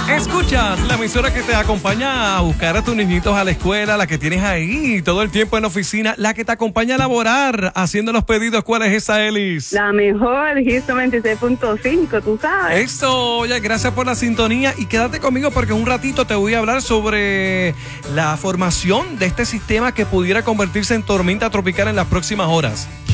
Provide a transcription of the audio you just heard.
Escuchas la emisora que te acompaña a buscar a tus niñitos a la escuela, la que tienes ahí todo el tiempo en la oficina, la que te acompaña a laborar haciendo los pedidos. ¿Cuál es esa, Elis? La mejor, Houston 26.5, tú sabes. Eso, oye, gracias por la sintonía y quédate conmigo porque en un ratito te voy a hablar sobre la formación de este sistema que pudiera convertirse en tormenta tropical en las próximas horas.